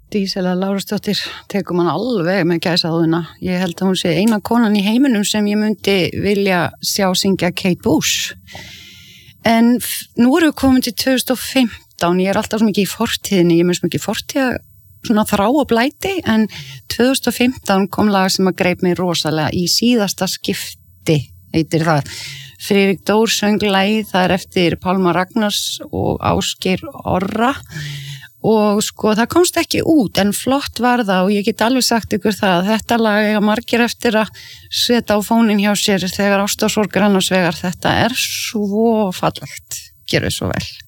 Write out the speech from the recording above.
Dísela Lárusdóttir tekur mann alveg með gæsaháðuna. Ég held að hún sé eina konan í heiminum sem ég myndi vilja sjá syngja Kate Bush. En nú erum við komin til 2015, ég alltaf svo mikið í fortíðinni, ég svo mikið fortíða svona þrá og blæti, en 2015 kom lag sem að greip mig rosalega í síðasta skipti, heitir það. Friðrik Dór söng lagið, það eftir Pálma Ragnars og Ásgeir Orra. Og sko það komst ekki út en flott var það og ég get alveg sagt ykkur það að þetta lag eiga margir eftir að setja á fónin hjá sér þegar ást og sorg er annars vegar, þetta svo fallegt, gerðu svo vel.